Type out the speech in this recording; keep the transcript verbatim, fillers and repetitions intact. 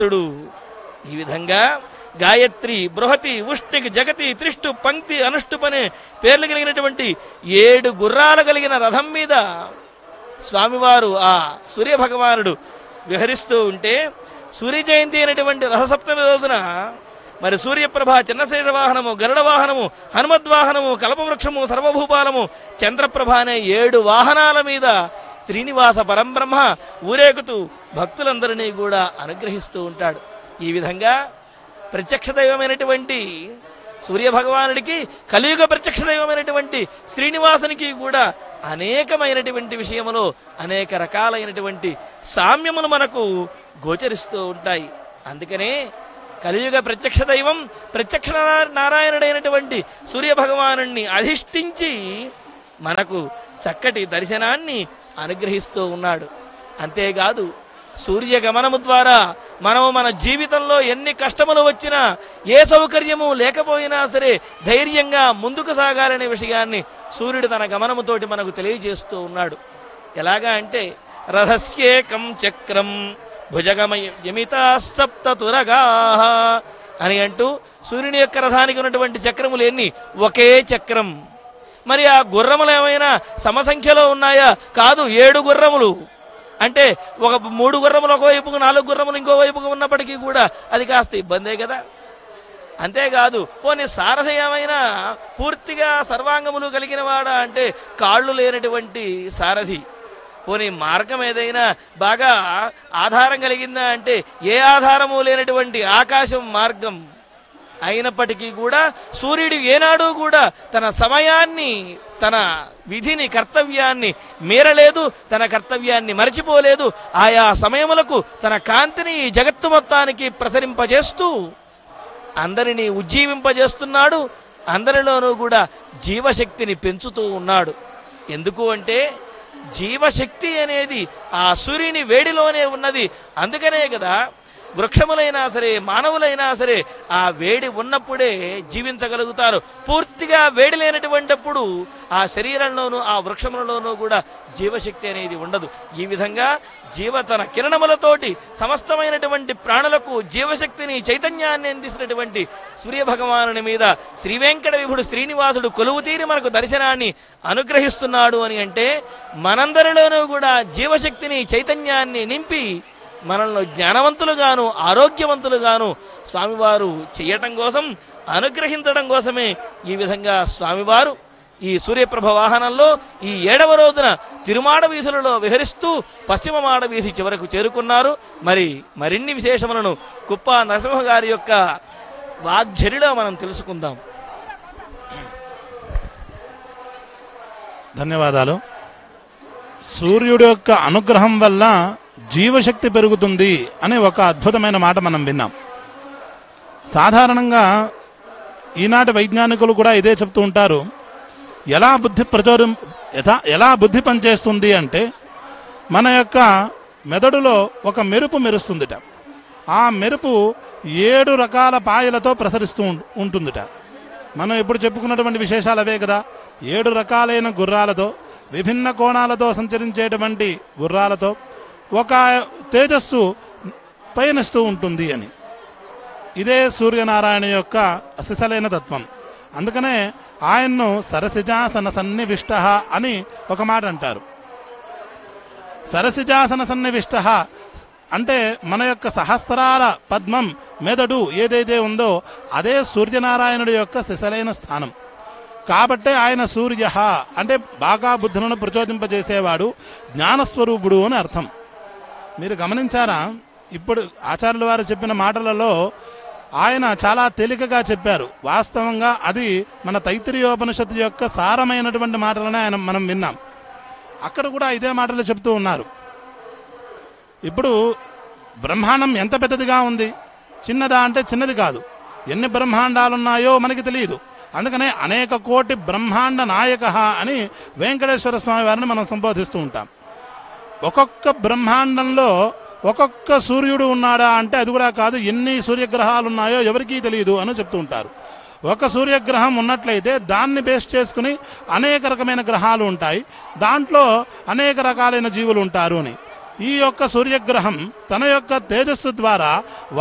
ఈ విధంగా గాయత్రి, బృహతి, ఉష్టిక్, జగతి, త్రిష్టు, పంక్తి, అనుష్టుపనే పేర్లు కలిగినటువంటి ఏడు గుర్రాలు కలిగిన రథం మీద స్వామివారు ఆ సూర్య భగవానుడు విహరిస్తూ ఉంటే, సూర్య జయంతి అయినటువంటి రథసప్తమి రోజున మరి సూర్యప్రభ, చిన్నశేష వాహనము, గరుడ వాహనము, హనుమద్వాహనము, కల్పవృక్షము, సర్వభూపాలము, చంద్రప్రభ అనే ఏడు వాహనాల మీద శ్రీనివాస పరంబ్రహ్మ ఊరేగుతూ భక్తులందరినీ కూడా అనుగ్రహిస్తూ ఉంటాడు. ఈ విధంగా ప్రత్యక్ష దైవమైనటువంటి సూర్యభగవానుడికి, కలియుగ ప్రత్యక్ష దైవమైనటువంటి శ్రీనివాసునికి కూడా అనేకమైనటువంటి విషయములో అనేక రకాలైనటువంటి సామ్యములు మనకు గోచరిస్తూ ఉంటాయి. అందుకనే కలియుగ ప్రత్యక్ష దైవం ప్రత్యక్ష నారాయణుడైనటువంటి సూర్యభగవానుణ్ణి అధిష్ఠించి మనకు చక్కటి దర్శనాన్ని అనుగ్రహిస్తూ ఉన్నాడు. అంతేకాదు సూర్యగమనము ద్వారా మనము మన జీవితంలో ఎన్ని కష్టములు వచ్చినా, ఏ సౌకర్యము లేకపోయినా సరే ధైర్యంగా ముందుకు సాగాలనే విషయాన్ని సూర్యుడు తన గమనముతోటి మనకు తెలియజేస్తూ ఉన్నాడు. ఎలాగా అంటే రథస్యేకం చక్రం భుజగమయమితా సప్త తురగా అని అంటూ సూర్యుని యొక్క రథానికి ఉన్నటువంటి చక్రములు ఎన్ని? ఒకే చక్రం. మరి ఆ గుర్రములు ఏమైనా సమసంఖ్యలో ఉన్నాయా? కాదు, ఏడు గుర్రములు. అంటే ఒక మూడు గుర్రములు ఒకవైపుకు, నాలుగు గుర్రములు ఇంకోవైపుకు ఉన్నప్పటికీ కూడా అది కాస్త ఇబ్బందే కదా. అంతేకాదు పోనీ సారథి ఏమైనా పూర్తిగా సర్వాంగములు కలిగిన వాడా అంటే కాళ్ళు లేనటువంటి సారథి. పోనీ మార్గం ఏదైనా బాగా ఆధారం కలిగిందా అంటే ఏ ఆధారము లేనటువంటి ఆకాశం మార్గం. అయినప్పటికీ కూడా సూర్యుడు ఏనాడు కూడా తన సమయాన్ని, తన విధిని, కర్తవ్యాన్ని మీరలేదు, తన కర్తవ్యాన్ని మరచిపోలేదు. ఆయా సమయములకు తన కాంతిని జగత్తు మొత్తానికి ప్రసరింపజేస్తూ అందరినీ ఉజ్జీవింపజేస్తున్నాడు. అందరిలోనూ కూడా జీవశక్తిని పెంచుతూ ఉన్నాడు. ఎందుకు అంటే జీవశక్తి అనేది ఆ సూర్యుని వేడిలోనే ఉన్నది. అందుకనే కదా వృక్షములైనా సరే, మానవులైనా సరే ఆ వేడి ఉన్నప్పుడే జీవించగలుగుతారు. పూర్తిగా వేడి లేనటువంటిప్పుడు ఆ శరీరంలోనూ ఆ వృక్షములలోనూ కూడా జీవశక్తి అనేది ఉండదు. ఈ విధంగా జీవ తన కిరణములతోటి సమస్తమైనటువంటి ప్రాణులకు జీవశక్తిని, చైతన్యాన్ని అందిస్తున్నటువంటి సూర్యభగవానుని మీద శ్రీ వెంకట విభుడు శ్రీనివాసుడు కొలువు తీరి మనకు దర్శనాన్ని అనుగ్రహిస్తున్నాడు అని అంటే మనందరిలోనూ కూడా జీవశక్తిని, చైతన్యాన్ని నింపి మనల్ని జ్ఞానవంతులుగాను, ఆరోగ్యవంతులుగాను స్వామివారు చేయటం కోసం, అనుగ్రహించడం కోసమే ఈ విధంగా స్వామివారు ఈ సూర్యప్రభ వాహనంలో ఈ ఏడవ రోజున తిరుమాడ వీధులలో విహరిస్తూ పశ్చిమ మాడ వీధి చివరకు చేరుకున్నారు. మరి మరిన్ని విశేషములను కుప్ప నరసింహ గారి యొక్క వాగ్ఝరిలో మనం తెలుసుకుందాం. ధన్యవాదాలు. సూర్యుడి యొక్క అనుగ్రహం వల్ల జీవశక్తి పెరుగుతుంది అనే ఒక అద్భుతమైన మాట మనం విన్నాం. సాధారణంగా ఈనాటి వైజ్ఞానికులు కూడా ఇదే చెప్తూ ఉంటారు. ఎలా బుద్ధి ప్రచోరం ఎలా బుద్ధి పనిచేస్తుంది అంటే మన యొక్క మెదడులో ఒక మెరుపు మెరుస్తుందిట. ఆ మెరుపు ఏడు రకాల పాయలతో ప్రసరిస్తూ ఉంటుందిట. మనం ఇప్పుడు చెప్పుకున్నటువంటి విశేషాలు అవే కదా. ఏడు రకాలైన గుర్రాలతో, విభిన్న కోణాలతో సంచరించేటువంటి గుర్రాలతో ఒక తేజస్సు పయనిస్తూ ఉంటుంది అని. ఇదే సూర్యనారాయణ యొక్క అసిసలైన తత్వం. అందుకనే ఆయన్ను సరసిజాసన సన్నివిష్ట అని ఒక మాట అంటారు. సరసిజాసన సన్నివిష్ట అంటే మన యొక్క సహస్రాల పద్మం మెదడు ఏదైతే ఉందో అదే సూర్యనారాయణుడి యొక్క సిసలైన స్థానం. కాబట్టే ఆయన సూర్య అంటే బాగా బుద్ధులను ప్రచోదింపజేసేవాడు, జ్ఞానస్వరూపుడు అని అర్థం. మీరు గమనించారా? ఇప్పుడు ఆచార్యుల వారు చెప్పిన మాటలలో ఆయన చాలా తేలికగా చెప్పారు. వాస్తవంగా అది మన తైత్తిరీయోపనిషత్తు యొక్క సారమైనటువంటి మాటలనే ఆయన మనం విన్నాం. అక్కడ కూడా ఇదే మాటలు చెప్తూ ఉన్నారు. ఇప్పుడు బ్రహ్మాండం ఎంత పెద్దదిగా ఉంది? చిన్నదా అంటే చిన్నది కాదు. ఎన్ని బ్రహ్మాండాలున్నాయో మనకి తెలియదు. అందుకనే అనేక కోటి బ్రహ్మాండ నాయక అని వెంకటేశ్వర స్వామి వారిని మనం సంబోధిస్తూ ఉంటాం. ఒక్కొక్క బ్రహ్మాండంలో ఒక్కొక్క సూర్యుడు ఉన్నాడా అంటే అది కూడా కాదు. ఎన్ని సూర్యగ్రహాలు ఉన్నాయో ఎవరికీ తెలియదు అని చెప్తూ ఉంటారు. ఒక సూర్యగ్రహం ఉన్నట్లయితే దాన్ని బేస్ చేసుకుని అనేక రకమైన గ్రహాలు ఉంటాయి, దాంట్లో అనేక రకాలైన జీవులు ఉంటారు అని. ఈ యొక్క సూర్యగ్రహం తన యొక్క తేజస్సు ద్వారా